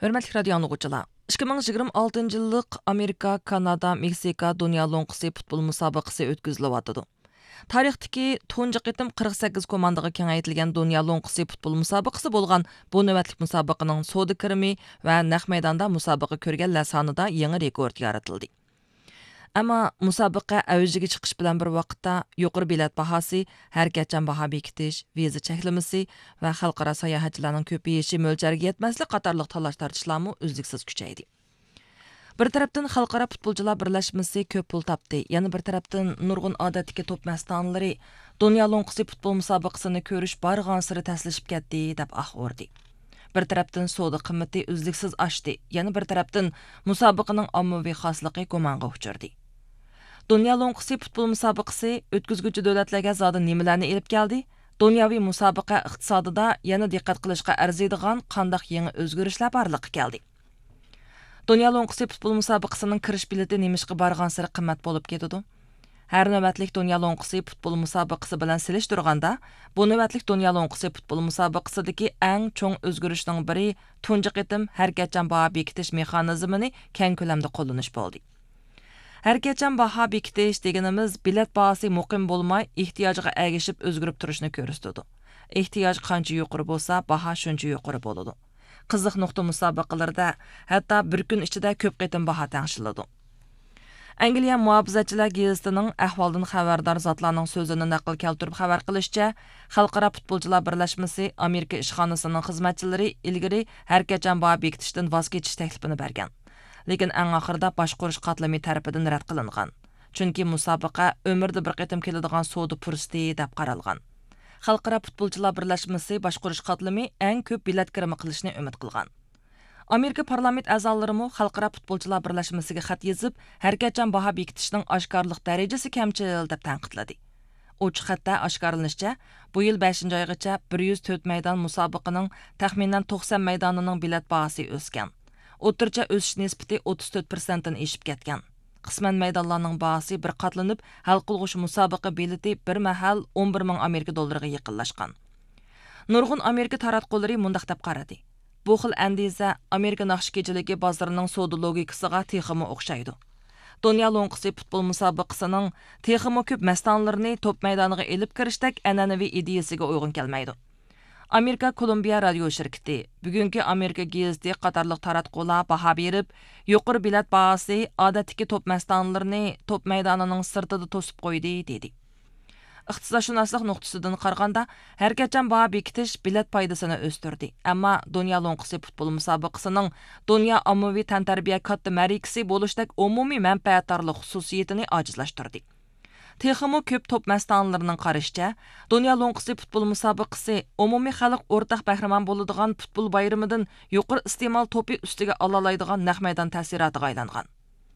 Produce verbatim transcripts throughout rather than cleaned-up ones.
Hörmətli radio anlıqçılar. ikki ming yigirma oltinchi yillik Amerika, Kanada, Meksika Dünya Lonqisi futbol musobaqasi o'tkazilyotdi. Tarixdagi tunji qitim qirq sakkiz komandaga kengaytirilgan Dünya Lonqisi futbol musobaqasi bo'lgan bu navbatlik musobaqaning soda kirimi va naq maydonda musobaqa ko'rganlar sonida yangi rekord yaratildi. Ammo musobaqa avjiga chiqish bilan bir vaqtda yuqori bilet bahosi, harakatchan baho bekitish, viza cheklamasi va xalqaro sayohatchilarning ko'payishi mo'ljariga yetmaslik qatorliq talash tartishlarmi uzluksiz kuchaydi. Bir tarafdan xalqaro futbolchilar birlashmasi ko'p pul topdi, yana bir tarafdan nurg'un odatdagi top mastonlari Dünya Lonqisi futbol musobaqasini ko'rish bargan siri taslashib ketdi deb ah urdi. Bir tarafdan soda qimmati uzluksiz oshdi, yana bir tarafdan musobaqaning ommaviy xosligi gumonga uchirdi. Dünya Lonqisi futbol musobaqasi o'tkazguvchi davlatlarga zoda nimalarni elib keldi? Dunyoviy musobaqa iqtisodida yana diqqat qilishga arziydigan qandaq yangi o'zgarishlar borliqqa keldi. Dünya Lonqisi futbol musobaqasining kirish bileti nemishqa bargan sari qimmat bo'lib ketadi. Har navbatlik Dünya Lonqisi futbol musobaqasi bilan selishtirganda, bu navbatlik Dünya Lonqisi futbol musobaqasidagi eng cho'ng o'zgarishning biri tunji qitim harakatchan baho bekitish mexanizmini keng ko'lamda qo'llanish bo'ldi. Harakatchan baho bekitish deganimiz bilet bahosi muqim bo'lmay, ehtiyojiga ergashib o'zgarib turishni ko'rsatadi. Ehtiyoj qancha yuqori bo'lsa, baho shuncha yuqori bo'ladi. Qiziq nuqta musobaqalarda hatto bir kun ichida ko'p qitim baho tangshiladi. Angliya muhofazachilar gazetining ahvoldan xabardor zotlarning so'zini naql keltirib xabar qilishicha, Xalqaro futbolchilar birlashmasi Amerika ishxonasining xizmatchilari ilgari harakatchan baho bekitishdan voz kechish taklifini bergan. Lekin eng oxirida boshqurish qatlami tarafidan rad qilingan. Chunki musobaqa umrda bir qitim keladigan soda fursati deb qaralgan. Xalqaro futbolchilar birlashmasi boshqurish qatlami eng ko'p bilet kirimi qilishni umid qilgan. Amerika parlament a'zolari Xalqaro futbolchilar birlashmasiga xat yozib, harakatchan baho bekitishning oshkorlik darajasi kamchil deb tanqidladi. Ochiq xatda oshkorlanishicha, bu yil beshinchi oygacha bir yuz to'rt maydon musobaqaning taxminan to'qson maydonining bilet bahosi o'sgan. O'tircha o'sish nisbati o'ttiz to'rt prosent dan eshib ketgan. Qisman maydonlarning bahosi bir qatlanib, hal qilg'ush musobaqa bileti bir mahal o'n bir ming Amerika dollariga yaqinlashgan. Nurg'un Amerika taratqullari mundaq deb qaradi. Bu xil andiza Amerika naqsh kechiligi bozorining soda logikasiga texmi o'xshaydi. Dünya Lonqisi futbol musobaqasining texmi ko'p mastonlarini top maydoniga elib kirishdek an'anaviy ideyasiga uyg'un kelmaydi. Amerika Kolumbiya radio shirkati bugungi Amerika gazeti qatorliq taratqular baho berib, yuqori bilet bahosi odatdagi top mastonlarini top maydonining sirtida to'sib qo'ydi dedi. Iqtisodshunoslik nuqtasidan qaraganda, harakatchan baho bekitish bilet foydasini o'stirdi. Ammo Dünya Lonqisi futbol musobaqasining dunyo ommaviy tantarbiya katta ma'rikasi bo'lishdek umumiy manfaatdorlik xususiyatini ojizlashtirdi. Texmi ko'p top mastonlarining qarashicha, Dünya Lonqisi futbol musobaqasi umumiy xalq o'rtaq bahramon bo'ladigan futbol bayramidan yuqori iste'mol to'pi ustiga olalaydigan naq maydon ta'siriga aylangan.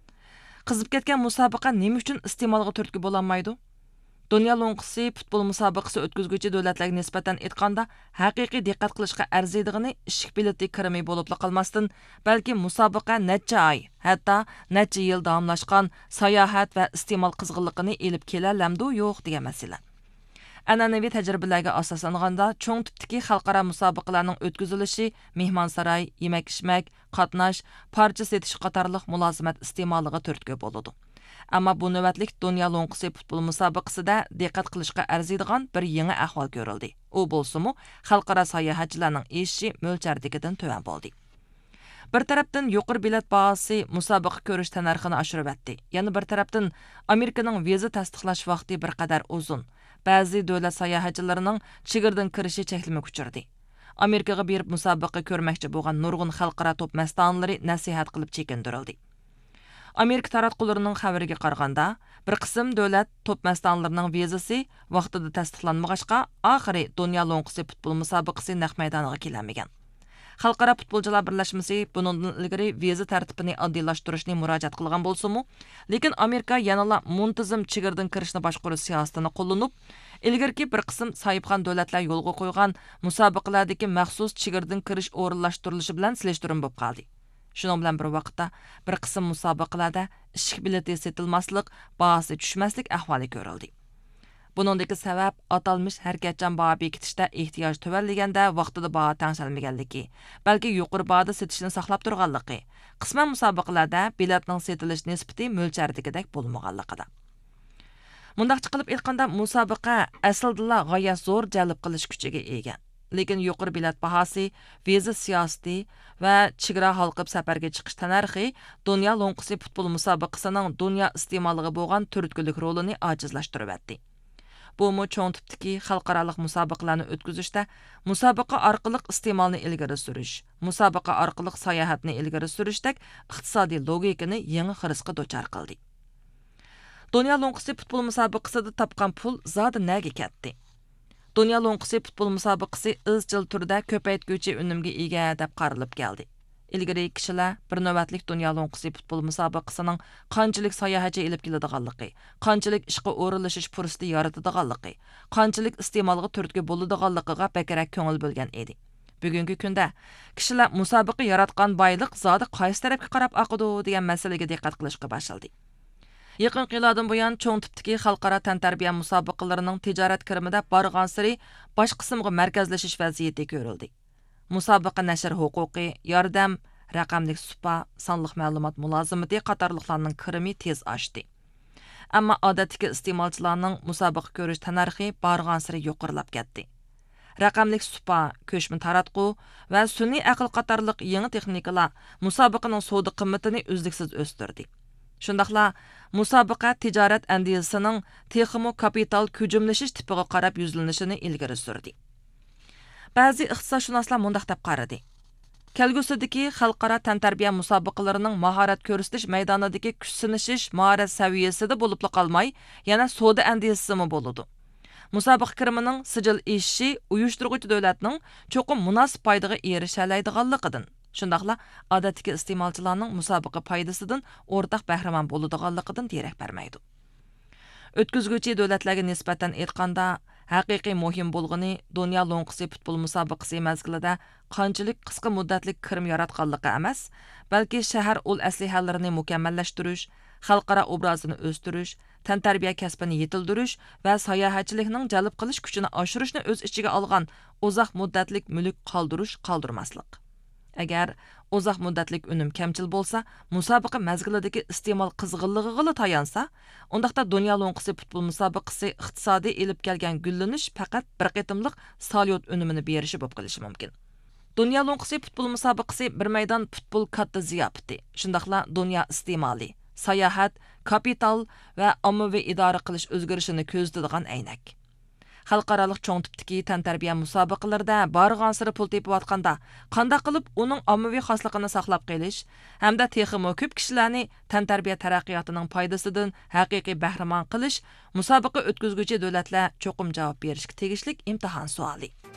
Qizib ketgan musobaqa nima uchun iste'molga turtki bo'lolmaydi? Dünya Lonqisi futbol musobaqasi o'tkazuvchi davlatlarga nisbatan aytganda, haqiqiy diqqat qilishga arziydigini ishik bileti kirimi bo'lib qolmasdan, balki musobaqa necha oy, hatto necha yil davomlashgan sayohat va iste'mol qizg'inligini elib kelalamdi yo'q degan masala. An'anaviy tajribalarga asoslanganda, cho'ng tipdagi xalqaro musobaqalarning o'tkazilishi mehmonsaroy, yemak-ichmak, qatnash, parcha setish qatorliq mulozimat iste'moliga turtki bo'ladi. Ammo bu navbatlik Dünya Lonqisi futbol musobaqasida diqqat qilishga arziydigan bir yangi ahvol ko'rildi. U bo'lsa-mu, xalqaro sayohatchilarning eshishi mo'ljardagidan to'van bo'ldi. Bir tarafdan yuqori bilet bahosi musobaqa ko'rish narxini oshirib atdi. Yana bir tarafdan Amerikaning viza tasdiqlash vaqti bir qadar uzun. Ba'zi davlat sayohatchilarining chegirdan kirishi cheklama kuchirdi. Amerikaga berib musobaqa ko'rmoqchi bo'lgan nurg'un xalqaro top mastonlari nasihat qilib chekindirildi. Amerika taratqullarining xabariga qaraganda, bir qism davlat top mastonlarining vizasi vaqtida tasdiqlanmag'achqa, oxiri Dünya Lonqisi futbol musobaqasi naq maydoniga kelmagan. Xalqaro futbolchilar birlashmasi bundan ilgari viza tartibini oddiylashtirishni murojaat qilgan bo'lsa-mu, lekin Amerika yanada muntazam chegirdan kirishni boshqarish siyosatini qo'llanib, ilgirki bir qism sohibxon davlatlar yo'lga qo'ygan musobaqalardagi maxsus chegirdan kirish o'rinlashtirilishi bilan selishtirim bo'lib qoldi. Shunun bilan bir vaqtda bir qism musobaqalarda ishik bileti setilmaslik, bahosi tushmaslik ahvoli ko'rildi. Buningdagi sabab atalmış harakatchan baho bekitishda ehtiyoj tuvanliganda vaqtida baho tengshalmaganligi, balki yuqori bahoda sotishni saqlab turganligi, qisman musobaqalarda biletning setilish nisbati mo'ljardagidek bo'lmaganligida. Mundaqcha qilib aytganda, musobaqa aslida g'oyat zo'r jalb qilish kuchiga ega. Lekin yuqori bilet bahosi, viza siyosati va chegara halqib safarga chiqish tanarxi dunyo lo'nqisi futbol musobaqasining dunyo iste'moliga bo'lgan turtkilik rolini ojizlashtirib etdi. Bu mu cho'ng tipdagi xalqaro musobaqalarni o'tkazishda musobaqa orqali iste'molni ilgari surish, musobaqa orqali sayohatni ilgari surishdek iqtisodiy logikani yangi xirisga duchor qildi. Dunyo lo'nqisi futbol musobaqasida topgan pul zodi naga ketdi. Dunyo lo'nqisi futbol musobaqasi izchil turda ko'paytguvchi unumga ega deb qaralib keldi. Ilgari kishilar bir navbatlik dunyo lo'nqisi futbol musobaqasining qanchalik sayohatchi ilib keladiganligi, qanchalik ishga o'rinlashish fursati yaratadiganligi, qanchalik iste'molga turtki bo'ladiganligiga bakrak ko'ngil bo'lgan edi. Bugungi kunda kishilar musobaqa yaratgan boylik zodi qaysi tarafga qarab oqidi degan masalaga diqqat qilishga boshladi. Yaqin yillardan buyon cho'ng tipdagi xalqaro tantarbiya musobaqalarining tijorat kirimida borgan-sari bosh qismga markazlashish vaziyati ko'rildi. Musobaqa nashr huquqi, yordam, raqamlik supa, sonliq ma'lumot mulozimati qatorliqlarning kirimi tez oshdi. Ammo odatdagi iste'molchilarning musobaqa ko'rish tanarxi borgan-sari yuqorilab ketdi. Raqamlik supa, ko'chma taratqu va sun'iy aql qatorliq yangi texnikalar musobaqaning savdo qimmatini uzluksiz o'stirdi. Shundaqla musobaqa tijorat andiyasining texmo kapital hujumlashish tipiga qarab yuzlanishini ilgari surdi. Ba'zi iqtisodshunoslar mundaq deb qaradi. Kelgusidagi xalqaro tantarbiya musobaqalarining mahorat ko'rsatish maydonidagi kuch sinishish mahorat saviyasida bo'lib qolmay, yana savdo andiyasimi bo'ladi. Musobaqa kirimining sijil eshishi uyushtiruvchi davlatning cho'qim munosib foydaga erisha oladiganligidan, shundaqla odatdagi iste'molchilarning musobaqa foydasidan o'rtaq bahramon bo'ladiganligidan derak bermaydi. O'tkazguvchi davlatlarga nisbatan aytganda, haqiqiy muhim bo'lgani dunyo lo'nqisi futbol musobaqasi mazgilida qanchalik qisqa muddatli kirim yaratganligi emas, balki shahar ul aslihalarini mukammallashtirish, xalqaro obrazini o'stirish, tantarbiya kasbini yetildirish va sayohatchilikning jalb qilish kuchini oshirishni o'z ichiga olgan uzoq muddatlik mulk qoldirish qoldirmaslik. Agar uzoq muddatlik unum kamchil bo'lsa, musobaqa mazgilidagi iste'mol qizg'inligiga tayansa, undaqda dunyo lo'nqisi futbol musobaqasi iqtisodiy elib kelgan gullanish faqat bir qitimliq salyot unumini berishi bo'lib qolishi mumkin. Dunyo lo'nqisi futbol musobaqasi bir maydon futbol katta ziyofati, shundaqla dunyo iste'moli, sayohat, kapital va ommaviy idora qilish o'zgarishini ko'zlaydigan aynak. Xalqaro cho'ng tipdagi tantarbiya musobaqalarida borgan-sari pul tepayotganda, qanday qilib uning ommaviy xosligini saqlab qolish hamda texmo ko'p kishilarni tantarbiya taraqqiyotining foydasidan haqiqiy bahramon qilish musobaqa o'tkazguvchi davlatlar cho'qim javob berishga tegishli imtihon savoli.